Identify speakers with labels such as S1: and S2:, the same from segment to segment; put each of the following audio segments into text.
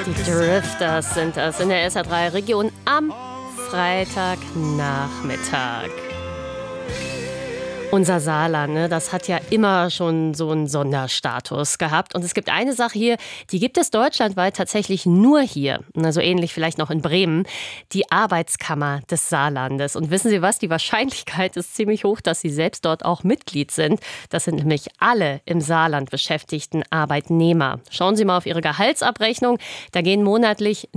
S1: Die Drifters sind das in der SR3-Region am Freitagnachmittag. Unser Saarland, ne, das hat ja immer schon so einen Sonderstatus gehabt. Und es gibt eine Sache hier, die gibt es deutschlandweit tatsächlich nur hier. Also ähnlich vielleicht noch in Bremen. Die Arbeitskammer des Saarlandes. Und wissen Sie was? Die Wahrscheinlichkeit ist ziemlich hoch, dass Sie selbst dort auch Mitglied sind. Das sind nämlich alle im Saarland beschäftigten Arbeitnehmer. Schauen Sie mal auf Ihre Gehaltsabrechnung. Da gehen monatlich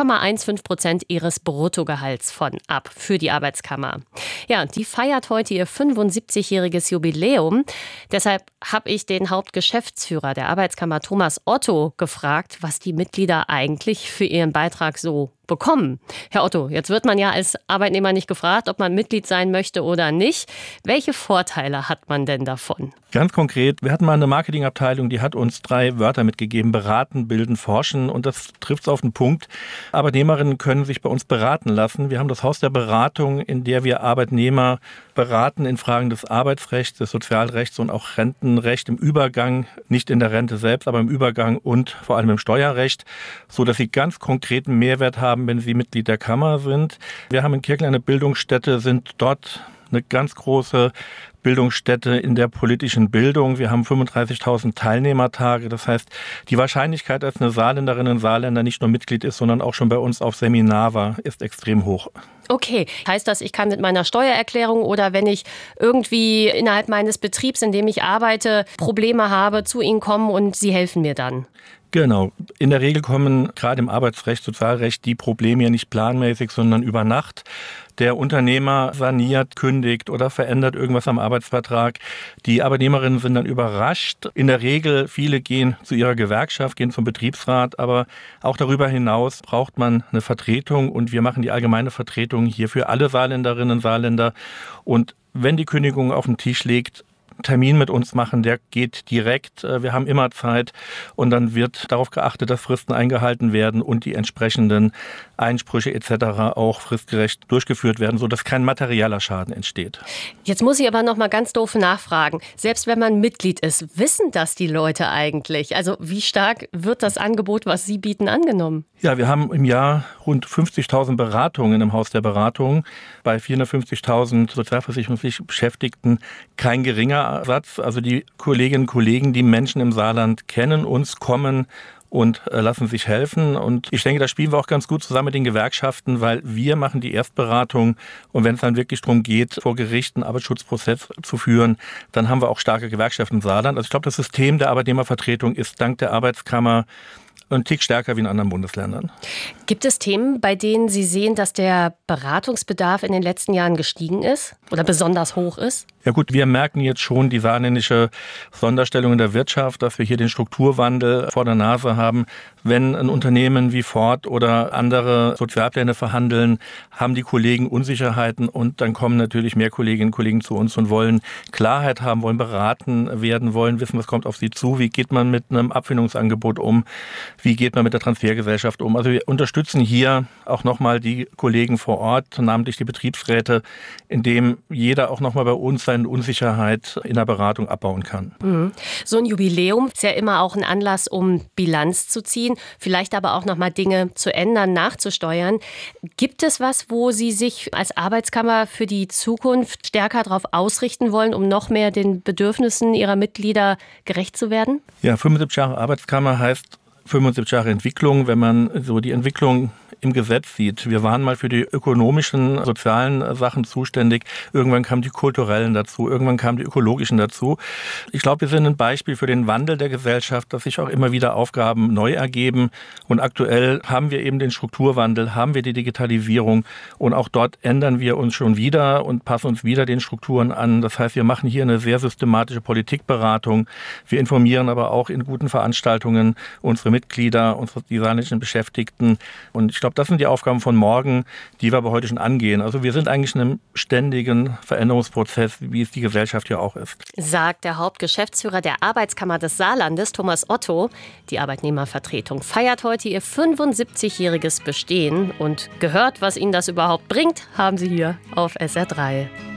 S1: 0,15% Ihres Bruttogehalts von ab für die Arbeitskammer. Ja, die feiert heute ihr 75-jähriges Jubiläum. Deshalb habe ich den Hauptgeschäftsführer der Arbeitskammer, Thomas Otto, gefragt, was die Mitglieder eigentlich für ihren Beitrag so bekommen. Herr Otto, jetzt wird man ja als Arbeitnehmer nicht gefragt, ob man Mitglied sein möchte oder nicht. Welche Vorteile hat man denn davon?
S2: Ganz konkret, wir hatten mal eine Marketingabteilung, die hat uns 3 Wörter mitgegeben: beraten, bilden, forschen. Und das trifft es auf den Punkt. Arbeitnehmerinnen können sich bei uns beraten lassen. Wir haben das Haus der Beratung, in der wir Arbeitnehmer beraten in Fragen des Arbeitsrechts, des Sozialrechts und auch Rentenrecht im Übergang, nicht in der Rente selbst, aber im Übergang und vor allem im Steuerrecht, so dass sie ganz konkreten Mehrwert haben, wenn sie Mitglied der Kammer sind. Wir haben in Kirchlein eine Bildungsstätte, sind dort eine ganz große Bildungsstätte in der politischen Bildung. Wir haben 35.000 Teilnehmertage. Das heißt, die Wahrscheinlichkeit, dass eine Saarländerin, ein Saarländer nicht nur Mitglied ist, sondern auch schon bei uns auf Seminar war, ist extrem hoch.
S1: Okay, heißt das, ich kann mit meiner Steuererklärung oder wenn ich irgendwie innerhalb meines Betriebs, in dem ich arbeite, Probleme habe, zu Ihnen kommen und Sie helfen mir dann?
S2: Genau. In der Regel kommen gerade im Arbeitsrecht, Sozialrecht die Probleme ja nicht planmäßig, sondern über Nacht. Der Unternehmer saniert, kündigt oder verändert irgendwas am Arbeitsvertrag. Die Arbeitnehmerinnen sind dann überrascht. In der Regel, viele gehen zu ihrer Gewerkschaft, gehen zum Betriebsrat, aber auch darüber hinaus braucht man eine Vertretung und wir machen die allgemeine Vertretung hier für alle Saarländerinnen und Saarländer. Und wenn die Kündigung auf den Tisch liegt, Termin mit uns machen, der geht direkt. Wir haben immer Zeit und dann wird darauf geachtet, dass Fristen eingehalten werden und die entsprechenden Einsprüche etc. auch fristgerecht durchgeführt werden, sodass kein materieller Schaden entsteht.
S1: Jetzt muss ich aber noch mal ganz doof nachfragen. Selbst wenn man Mitglied ist, wissen das die Leute eigentlich? Also wie stark wird das Angebot, was Sie bieten, angenommen?
S2: Ja, wir haben im Jahr rund 50.000 Beratungen im Haus der Beratung. Bei 450.000 sozialversicherungspflichtig Beschäftigten kein geringer Satz. Also die Kolleginnen und Kollegen, die Menschen im Saarland kennen uns, kommen und lassen sich helfen. Und ich denke, da spielen wir auch ganz gut zusammen mit den Gewerkschaften, weil wir machen die Erstberatung. Und wenn es dann wirklich darum geht, vor Gericht einen Arbeitsschutzprozess zu führen, dann haben wir auch starke Gewerkschaften im Saarland. Also ich glaube, das System der Arbeitnehmervertretung ist dank der Arbeitskammer ein Tick stärker wie in anderen Bundesländern.
S1: Gibt es Themen, bei denen Sie sehen, dass der Beratungsbedarf in den letzten Jahren gestiegen ist oder besonders hoch ist?
S2: Ja gut, wir merken jetzt schon die saarländische Sonderstellung in der Wirtschaft, dass wir hier den Strukturwandel vor der Nase haben. Wenn ein Unternehmen wie Ford oder andere Sozialpläne verhandeln, haben die Kollegen Unsicherheiten und dann kommen natürlich mehr Kolleginnen und Kollegen zu uns und wollen Klarheit haben, wollen beraten werden, wollen wissen, was kommt auf sie zu, wie geht man mit einem Abfindungsangebot um, wie geht man mit der Transfergesellschaft um. Also wir unterstützen hier auch nochmal die Kollegen vor Ort, namentlich die Betriebsräte, indem jeder auch nochmal bei uns seine Unsicherheit in der Beratung abbauen kann.
S1: Mhm. So ein Jubiläum ist ja immer auch ein Anlass, um Bilanz zu ziehen, vielleicht aber auch nochmal Dinge zu ändern, nachzusteuern. Gibt es was, wo Sie sich als Arbeitskammer für die Zukunft stärker darauf ausrichten wollen, um noch mehr den Bedürfnissen Ihrer Mitglieder gerecht zu werden?
S2: Ja, 75 Jahre Arbeitskammer heißt 75 Jahre Entwicklung, wenn man so die Entwicklung im Gesetz sieht. Wir waren mal für die ökonomischen, sozialen Sachen zuständig. Irgendwann kamen die kulturellen dazu, irgendwann kamen die ökologischen dazu. Ich glaube, wir sind ein Beispiel für den Wandel der Gesellschaft, dass sich auch immer wieder Aufgaben neu ergeben. Und aktuell haben wir eben den Strukturwandel, haben wir die Digitalisierung und auch dort ändern wir uns schon wieder und passen uns wieder den Strukturen an. Das heißt, wir machen hier eine sehr systematische Politikberatung. Wir informieren aber auch in guten Veranstaltungen unsere Mitglieder, unsere saarländischen Beschäftigten. Und ich glaube, das sind die Aufgaben von morgen, die wir aber heute schon angehen. Also wir sind eigentlich in einem ständigen Veränderungsprozess, wie es die Gesellschaft ja auch ist.
S1: Sagt der Hauptgeschäftsführer der Arbeitskammer des Saarlandes, Thomas Otto. Die Arbeitnehmervertretung feiert heute ihr 75-jähriges Bestehen. Und gehört, was Ihnen das überhaupt bringt, haben Sie hier auf SR3.